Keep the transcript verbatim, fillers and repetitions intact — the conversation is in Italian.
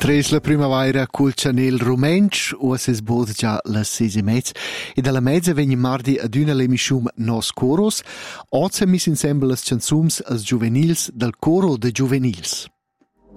Tres la primavera culcia nel rumensch o ses bod già la sesi mezz e dalla mezza vegni mardi ad una l'emiscium Nos Coros. Oggi mis insieme las canzums als juvenils del coro de juvenils.